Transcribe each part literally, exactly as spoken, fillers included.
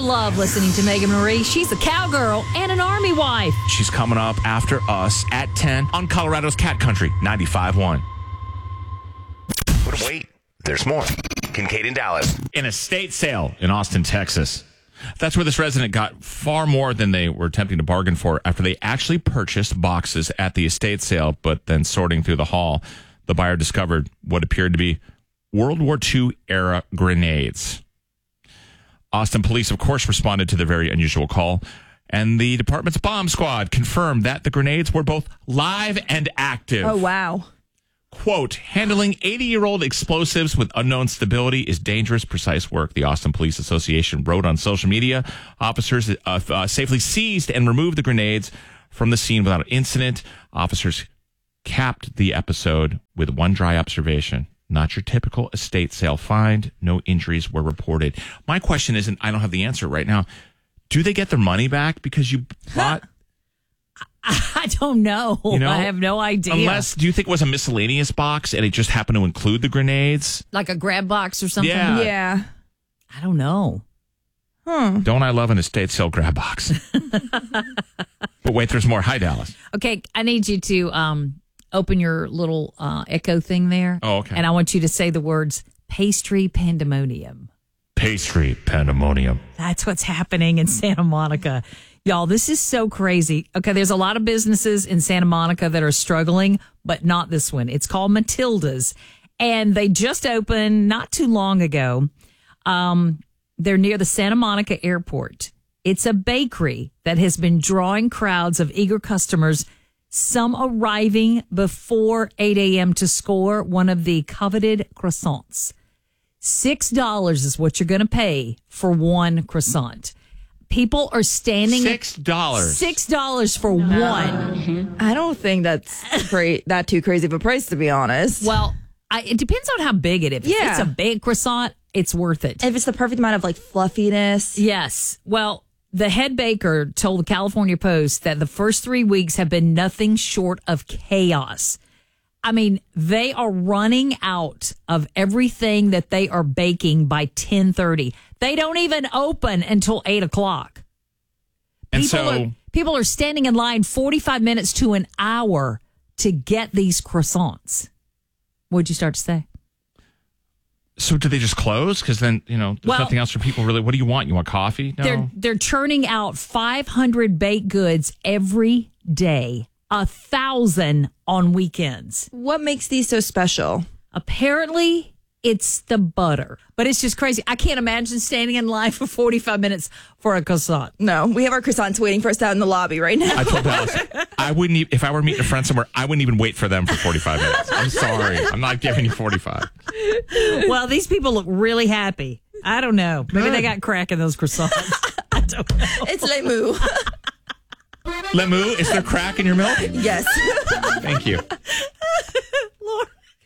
love listening to Megan Marie. She's a cowgirl and an army wife. She's coming up after us at ten on Colorado's Cat Country ninety-five point one. But wait, there's more. Kincaid and Dallas. In a state sale in Austin, Texas. That's where this resident got far more than they were attempting to bargain for after they actually purchased boxes at the estate sale, but then sorting through the haul, the buyer discovered what appeared to be World War Two era grenades. Austin police, of course, responded to the very unusual call, and the department's bomb squad confirmed that the grenades were both live and active. Oh, wow. Quote, handling eighty-year-old explosives with unknown stability is dangerous, precise work, the Austin Police Association wrote on social media. Officers uh, uh, safely seized and removed the grenades from the scene without incident. Officers capped the episode with one dry observation. Not your typical estate sale find. No injuries were reported. My question is, and I don't have the answer right now, do they get their money back because you bought... I don't know. You know. I have no idea. Unless, do you think it was a miscellaneous box and it just happened to include the grenades? Like a grab box or something? Yeah. Yeah. I don't know. Hmm. Don't I love an estate sale grab box? But wait, there's more. Hi, Dallas. Okay, I need you to um, open your little uh, echo thing there. Oh, okay. And I want you to say the words pastry pandemonium. Pastry pandemonium. That's what's happening in Santa Monica. Y'all, this is so crazy. Okay, there's a lot of businesses in Santa Monica that are struggling, but not this one. It's called Matilda's, and they just opened not too long ago. Um, they're near the Santa Monica airport. It's a bakery that has been drawing crowds of eager customers, some arriving before eight a.m. to score one of the coveted croissants. Six dollars is what you're going to pay for one croissant. People are standing. Six dollars. Six dollars for one. I don't think that's cra- that too crazy of a price, to be honest. Well, I, it depends on how big it is. If Yeah. it's a big croissant, it's worth it. If it's the perfect amount of like fluffiness. Yes. Well, the head baker told the California Post that the first three weeks have been nothing short of chaos. I mean, they are running out of everything that they are baking by ten thirty. They don't even open until eight o'clock. And people so are, people are standing in line forty-five minutes to an hour to get these croissants. What'd you start to say? So do they just close? Because then, you know, there's Well, nothing else for people really. What do you want? You want coffee? No. They're they're churning out five hundred baked goods every day, a thousand on weekends. What makes these so special? Apparently, it's the butter, but it's just crazy. I can't imagine standing in line for forty-five minutes for a croissant. No, we have our croissants waiting for us out in the lobby right now. I told Dallas, I wouldn't even, if I were meeting a friend somewhere, I wouldn't even wait for them for forty-five minutes. I'm sorry. I'm not giving you forty-five. Well, these people look really happy. I don't know. Maybe Good. they got crack in those croissants. I don't know. It's Lemu. Lemu, is there crack in your milk? Yes. Thank you. Lord.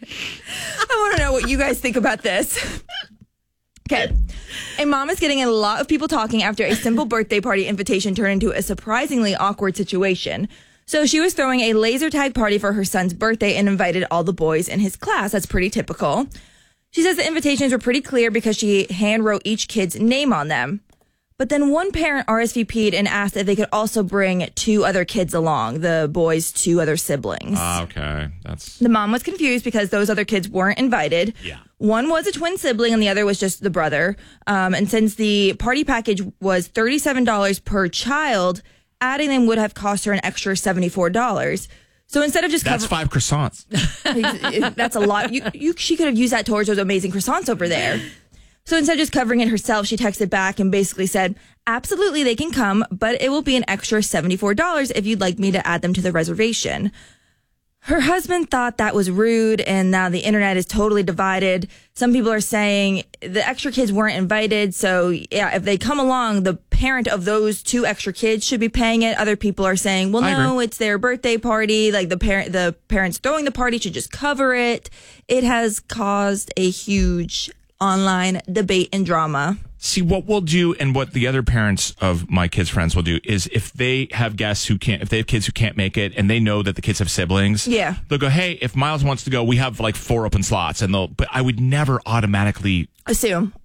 I want to know what you guys think about this. Okay. A mom is getting a lot of people talking after a simple birthday party invitation turned into a surprisingly awkward situation. So she was throwing a laser tag party for her son's birthday and invited all the boys in his class. That's pretty typical. She says the invitations were pretty clear because she hand wrote each kid's name on them. But then one parent R S V P'd and asked if they could also bring two other kids along, the boys' two other siblings. Ah, okay. That's The mom was confused because those other kids weren't invited. Yeah. One was a twin sibling and the other was just the brother. Um, and since the party package was thirty-seven dollars per child, adding them would have cost her an extra seventy-four dollars. So instead of just that's cover- five croissants. that's a lot. You, you, she could have used that towards those amazing croissants over there. So instead of just covering it herself, she texted back and basically said, absolutely, they can come, but it will be an extra seventy-four dollars if you'd like me to add them to the reservation. Her husband thought that was rude, and now the internet is totally divided. Some people are saying the extra kids weren't invited, so yeah, if they come along, the parent of those two extra kids should be paying it. Other people are saying, well, I no, agree. it's their birthday party. Like the parent, the parents throwing the party should just cover it. It has caused a huge online debate and drama. See, what we'll do and what the other parents of my kids' friends will do is if they have guests who can't, if they have kids who can't make it and they know that the kids have siblings, Yeah. they'll go, hey, if Miles wants to go, we have like four open slots. And they'll, but I would never automatically Assume.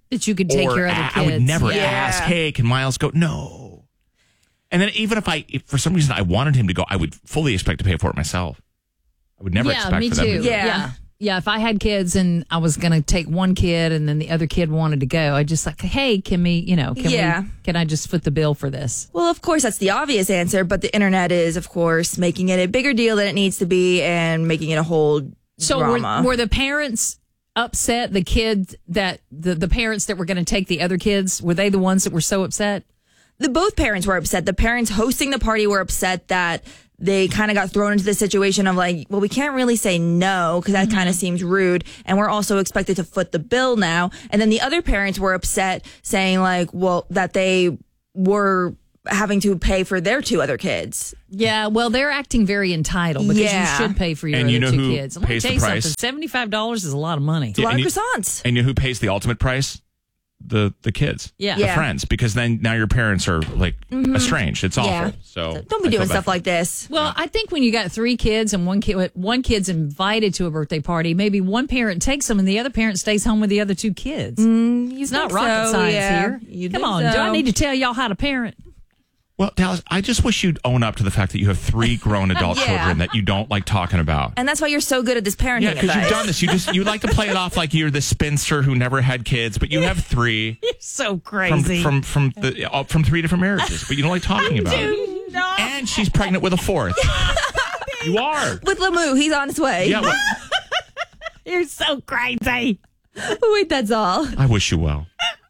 That you could take or your other a- kids. I would never Yeah. ask, hey, can Miles go? No. And then even if I, if for some reason I wanted him to go, I would fully expect to pay for it myself. I would never yeah, expect me for them too. to do it. Yeah. yeah. Yeah, if I had kids and I was going to take one kid and then the other kid wanted to go, I'd just like, hey, can we, you know, can Yeah. we, can I just foot the bill for this? Well, of course, that's the obvious answer, but the internet is, of course, making it a bigger deal than it needs to be and making it a whole So drama. were, were the parents upset, the kids that, the, the parents that were going to take the other kids, were they the ones that were so upset? the both parents were upset. The parents hosting the party were upset that they kind of got thrown into the situation of like, well, we can't really say no because that Mm-hmm. kind of seems rude. And we're also expected to foot the bill now. And then the other parents were upset saying like, well, that they were having to pay for their two other kids. Yeah, well, they're acting very entitled because Yeah. you should pay for your And other you know two who kids. Let me pays tell the you price? something. seventy-five dollars is a lot of money. A lot and of you- croissants. And you know who pays the ultimate price? The the kids. Yeah. The Yeah. friends. Because then now your parents are like estranged. It's awful. Yeah. So Don't be I feel doing bad stuff for- like this. Well, I think when you got three kids and one kid, one kid's invited to a birthday party, maybe one parent takes them and the other parent stays home with the other two kids. it's not think rocket so? science Yeah. here. You Come think on, do I so? need to tell y'all how to parent? Well, Dallas, I just wish you'd own up to the fact that you have three grown adult Yeah. children that you don't like talking about. And that's why you're so good at this parenting Yeah, because advice. you've done this. You just you like to play it off like you're the spinster who never had kids, but you have three You're so from crazy. from from the uh, from three different marriages, but you don't like talking about it. No. And she's pregnant with a fourth. You are. With Lamu, he's on his way. Yeah. Well, You're so crazy. Wait, that's all. I wish you well.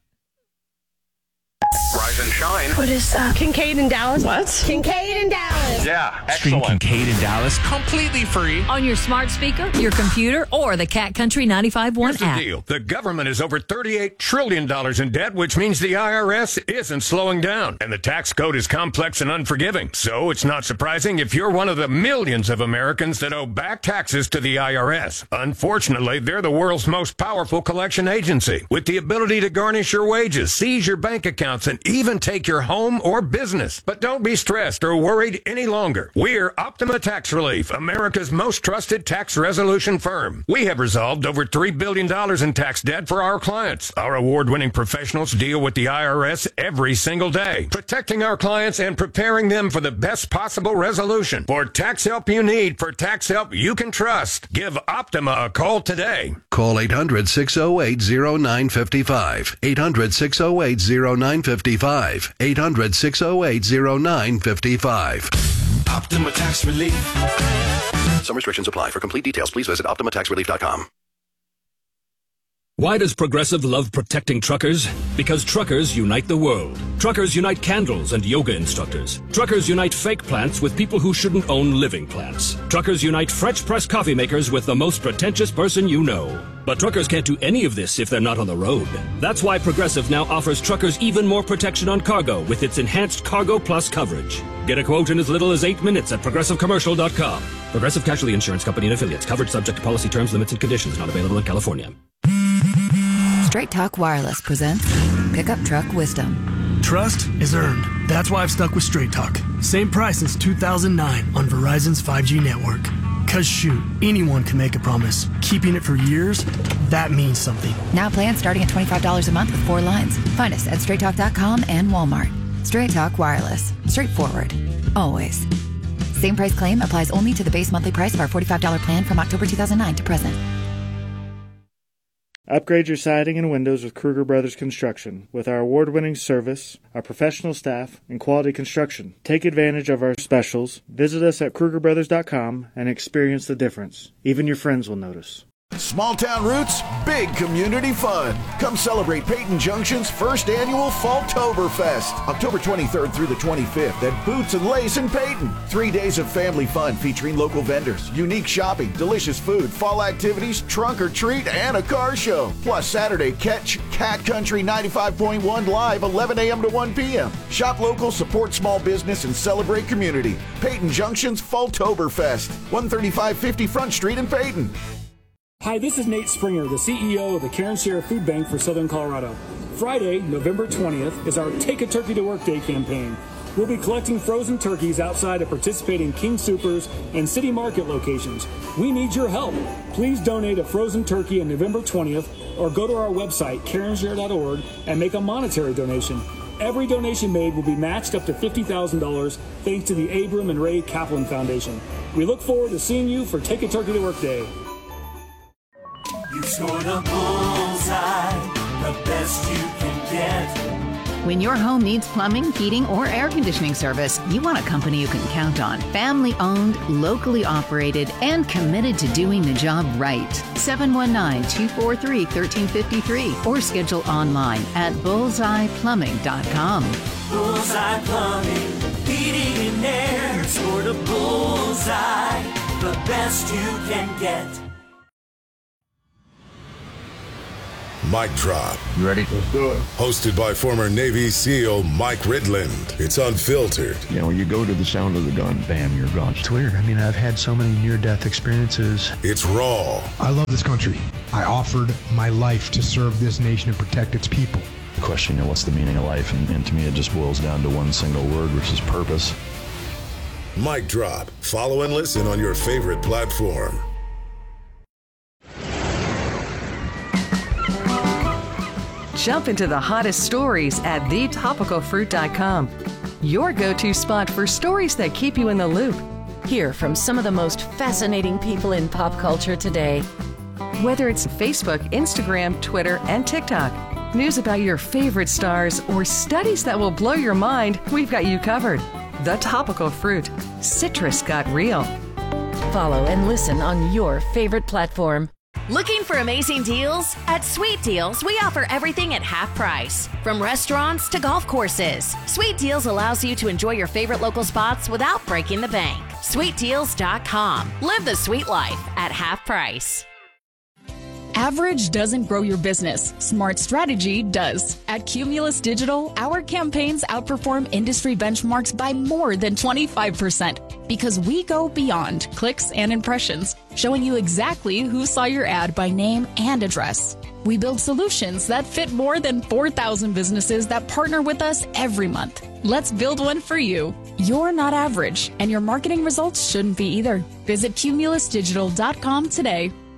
Rise and shine. What is uh, Kincaid in Dallas? What? Kincaid in Dallas. Yeah, Stream excellent. Kincaid in Dallas completely free. On your smart speaker, your computer, or the Cat Country ninety-five point one Here's the app. deal. The government is over thirty-eight trillion dollars in debt, which means the I R S isn't slowing down. And the tax code is complex and unforgiving. So it's not surprising if you're one of the millions of Americans that owe back taxes to the I R S. Unfortunately, they're the world's most powerful collection agency with the ability to garnish your wages, seize your bank accounts, and even take your home or business. But don't be stressed or worried any longer. We're Optima Tax Relief, America's most trusted tax resolution firm. We have resolved over three billion dollars in tax debt for our clients. Our award-winning professionals deal with the I R S every single day, protecting our clients and preparing them for the best possible resolution. For tax help you need, for tax help you can trust, give Optima a call today. Call eight hundred, six oh eight, oh nine five five. eight hundred, six oh eight, oh nine five five. eight hundred, six oh eight, oh nine five five. Optima Tax Relief. Some restrictions apply. For complete details, please visit optima tax relief dot com. Why does Progressive love protecting truckers? Because truckers unite the world. Truckers unite candles and yoga instructors. Truckers unite fake plants with people who shouldn't own living plants. Truckers unite French press coffee makers with the most pretentious person you know. But truckers can't do any of this if they're not on the road. That's why Progressive now offers truckers even more protection on cargo with its enhanced Cargo Plus coverage. Get a quote in as little as eight minutes at progressive commercial dot com. Progressive Casualty Insurance Company and Affiliates. Coverage subject to policy terms, limits, and conditions. Not available in California. Straight Talk Wireless presents Pickup Truck Wisdom. Trust is earned. That's why I've stuck with Straight Talk. Same price since two thousand nine on Verizon's five G network. Cause shoot, anyone can make a promise. Keeping it for years, that means something. Now plans starting at twenty-five dollars a month with four lines. Find us at straight talk dot com and Walmart. Straight Talk Wireless. Straightforward. Always. Same price claim applies only to the base monthly price of our forty-five dollars plan from October two thousand nine to present. Upgrade your siding and windows with Kruger Brothers Construction. With our award-winning service, our professional staff, and quality construction. Take advantage of our specials. Visit us at Kruger Brothers dot com and experience the difference. Even your friends will notice. Small town roots, big community fun. Come celebrate Peyton Junction's first annual Falltoberfest, October twenty-third through the twenty-fifth at Boots and Lace in Peyton. Three days of family fun featuring local vendors, unique shopping, delicious food, fall activities, trunk or treat, and a car show. Plus Saturday, catch Cat Country ninety-five point one live eleven a.m. to one p.m. Shop local, support small business, and celebrate community. Peyton Junction's Falltoberfest, one thirty-five fifty Front Street in Peyton. Hi, this is Nate Springer, the C E O of the Karen Share Food Bank for Southern Colorado. Friday, November twentieth, is our Take a Turkey to Work Day campaign. We'll be collecting frozen turkeys outside of participating King Soopers and City Market locations. We need your help. Please donate a frozen turkey on November twentieth or go to our website, karen share dot org, and make a monetary donation. Every donation made will be matched up to fifty thousand dollars thanks to the Abram and Ray Kaplan Foundation. We look forward to seeing you for Take a Turkey to Work Day. You scored a bullseye, the best you can get. When your home needs plumbing, heating, or air conditioning service, you want a company you can count on. Family owned, locally operated, and committed to doing the job right. seven one nine, two four three, one three five three or schedule online at bullseye plumbing dot com. Bullseye Plumbing, heating and air. You scored a bullseye, the best you can get. Mic Drop. You ready? Let's do it. Hosted by former Navy SEAL Mike Ridland. It's unfiltered. You know, when you go to the sound of the gun, bam, you're gone. It's weird. I mean, I've had so many near-death experiences. It's raw. I love this country. I offered my life to serve this nation and protect its people. The question, you know, what's the meaning of life? And, and to me, it just boils down to one single word, which is purpose. Mic Drop. Follow and listen on your favorite platform. Jump into the hottest stories at the topical fruit dot com. Your go-to spot for stories that keep you in the loop. Hear from some of the most fascinating people in pop culture today. Whether it's Facebook, Instagram, Twitter, and TikTok, news about your favorite stars, or studies that will blow your mind, we've got you covered. The Topical Fruit. Citrus got real. Follow and listen on your favorite platform. Looking for amazing deals? At Sweet Deals, we offer everything at half price. From restaurants to golf courses, Sweet Deals allows you to enjoy your favorite local spots without breaking the bank. sweet deals dot com. Live the sweet life at half price. Average doesn't grow your business. Smart strategy does. At Cumulus Digital, our campaigns outperform industry benchmarks by more than twenty-five percent because we go beyond clicks and impressions, showing you exactly who saw your ad by name and address. We build solutions that fit more than four thousand businesses that partner with us every month. Let's build one for you. You're not average, and your marketing results shouldn't be either. Visit cumulus digital dot com today.